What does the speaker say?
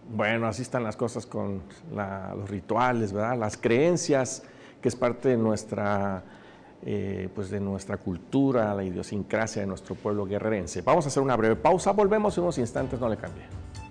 Bueno, así están las cosas con los rituales, ¿verdad? Las creencias, que es parte de pues de nuestra cultura, la idiosincrasia de nuestro pueblo guerrerense. Vamos a hacer una breve pausa, volvemos en unos instantes, no le cambie.